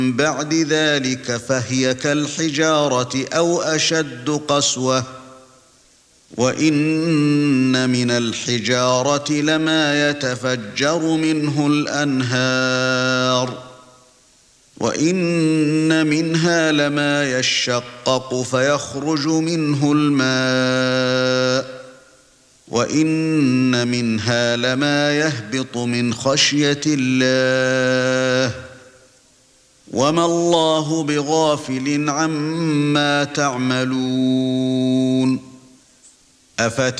بعد ذلك فهي كالحجارة أو أشد قسوة وإن من الحجارة لما يتفجر منه الأنهار وإن منها لما يشقق فيخرج منه الماء وإن منها لما يهبط من خشية الله وما الله بغافل عما تعملون